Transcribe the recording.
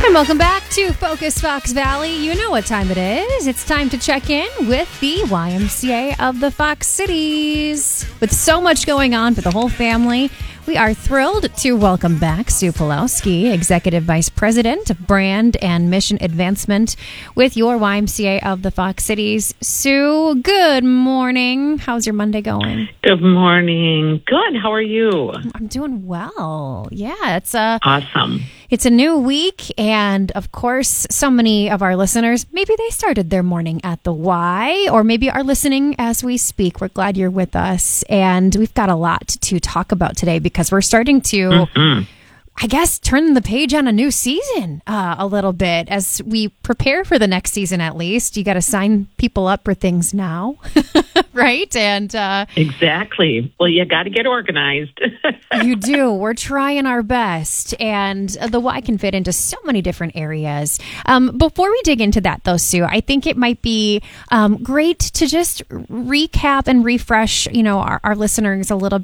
And welcome back to Focus Fox Valley. You know what time it is. It's time to check in with the YMCA of the Fox Cities. With so much going on for the whole family, we are thrilled to welcome back Sue Pulowski, Executive Vice President of Brand and Mission Advancement with your YMCA of the Fox Cities. Sue, good morning. How's your Monday going? Good morning. Good. How are you? I'm doing well. Yeah, it's awesome. It's a new week, and of course, so many of our listeners, maybe they started their morning at the Y, or maybe are listening as we speak. We're glad you're with us, and we've got a lot to talk about today because we're starting to, I guess, turn the page on a new season a little bit as we prepare for the next season. At least you got to sign people up for things now, right? And exactly. Well, you got to get organized. You do. We're trying our best, and the Y can fit into so many different areas. Before we dig into that, though, Sue, I think it might be great to just recap and refresh, our listeners a little